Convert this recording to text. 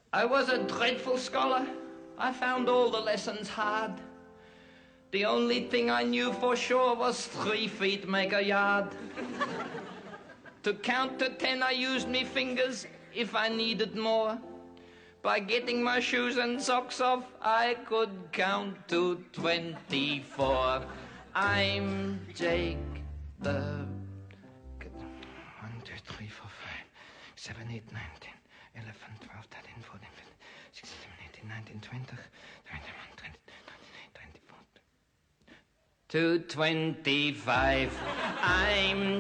I was a dreadful scholar. I found all the lessons hard. The only thing I knew for sure was 3 feet make a yard. To count to 10 I used me fingers if I needed more. By getting my shoes and socks off, I could count to 24. I'm Jake the... 1, 2, 3, 4, 5, 7, 8, 9, 10, 11, 12, 13, 14, 15, 16, 17, 18, 19, 20, 21, 22, 23, 24... To 25. I'm